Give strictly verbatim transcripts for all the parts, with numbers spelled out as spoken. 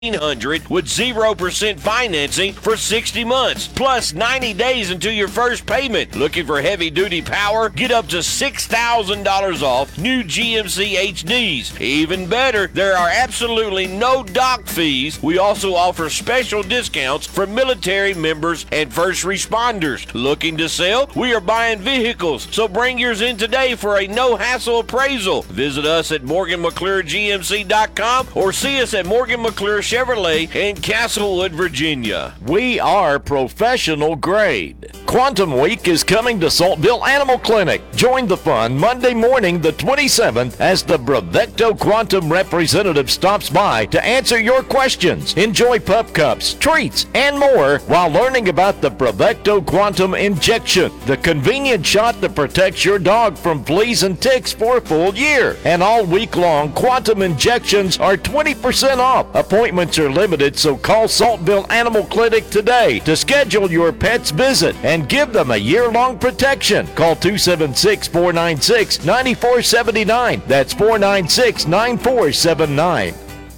hundred with zero percent financing for sixty months, plus ninety days until your first payment. Looking for heavy-duty power? Get up to six thousand dollars off new G M C H Ds. Even better, there are absolutely no dock fees. We also offer special discounts for military members and first responders. Looking to sell? We are buying vehicles, so bring yours in today for a no-hassle appraisal. Visit us at Morgan McClure G M C dot com or see us at Morgan McClure Chevrolet in Castlewood, Virginia. We are professional grade. Quantum Week is coming to Saltville Animal Clinic. Join the fun Monday morning the twenty-seventh as the Bravecto Quantum representative stops by to answer your questions. Enjoy pup cups, treats, and more while learning about the Bravecto Quantum injection, the convenient shot that protects your dog from fleas and ticks for a full year. And all week long, Quantum injections are twenty percent off. Appointments are limited, so call Saltville Animal Clinic today to schedule your pet's visit and give them a year-long protection. Call two seven six, four nine six, nine four seven nine. That's four nine six, nine four seven nine.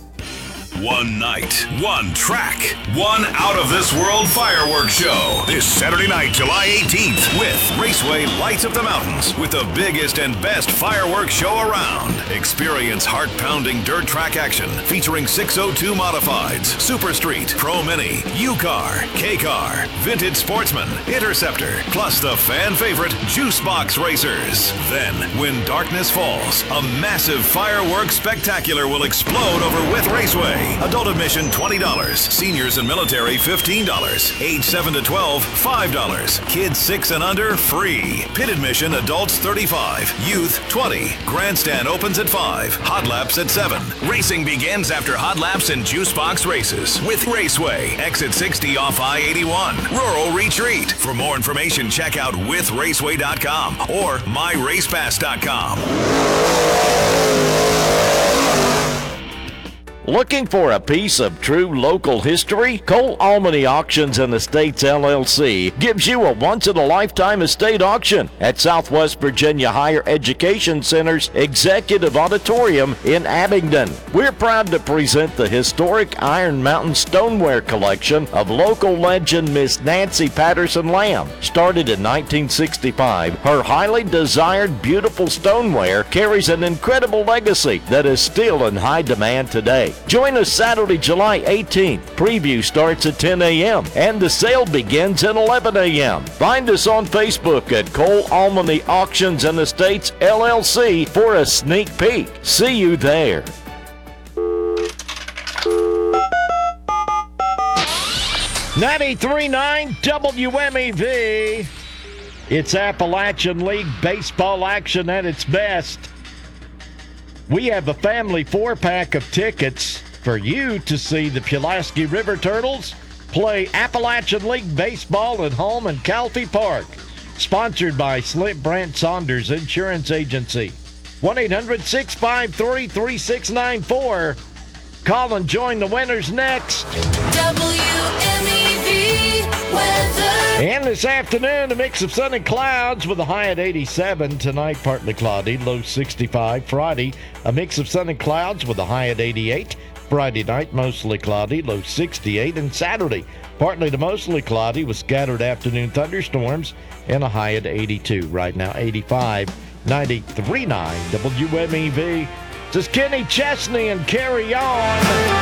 One night, one track, one out-of-this-world fireworks show. This Saturday night, July eighteenth, with Raceway Lights Up the Mountains, with the biggest and best fireworks show around. Experience heart-pounding dirt track action featuring six oh two Modifieds, Super Street, Pro Mini, U-Car, K-Car, Vintage Sportsman, Interceptor, plus the fan favorite Juice Box Racers. Then, when darkness falls, a massive fireworks spectacular will explode over With Raceway. Adult admission twenty dollars. Seniors and military fifteen dollars. Age seven to twelve, five dollars. Kids six and under, free. Pit admission adults thirty-five dollars. Youth twenty dollars. Grandstand opens at five. Hot laps at seven. Racing begins after hot laps and juice box races. With Raceway. Exit sixty off I eighty-one. Rural Retreat. For more information, check out with raceway dot com or my race pass dot com. Looking for a piece of true local history? Cole Almany Auctions and Estates L L C gives you a once-in-a-lifetime estate auction at Southwest Virginia Higher Education Center's Executive Auditorium in Abingdon. We're proud to present the historic Iron Mountain Stoneware collection of local legend Miss Nancy Patterson Lamb. Started in nineteen sixty-five, her highly desired beautiful stoneware carries an incredible legacy that is still in high demand today. Join us Saturday, July eighteenth. Preview starts at ten a.m. and the sale begins at eleven a.m. Find us on Facebook at Cole Almany Auctions and Estates L L C for a sneak peek. See you there. ninety-three point nine W M E V. It's Appalachian League baseball action at its best. We have a family four-pack of tickets for you to see the Pulaski River Turtles play Appalachian League baseball at home in Calfee Park. Sponsored by Slip Brant Saunders Insurance Agency. one eight hundred, six five three, three six nine four. Call and join the winners next. W M E V weather. And this afternoon, a mix of sun and clouds with a high at eighty-seven. Tonight, partly cloudy, low sixty-five. Friday, a mix of sun and clouds with a high at eighty-eight. Friday night, mostly cloudy, low sixty-eight. And Saturday, partly to mostly cloudy with scattered afternoon thunderstorms and a high at eighty-two. Right now, eighty-five. ninety-three point nine W M E V. This is Kenny Chesney and Carry On.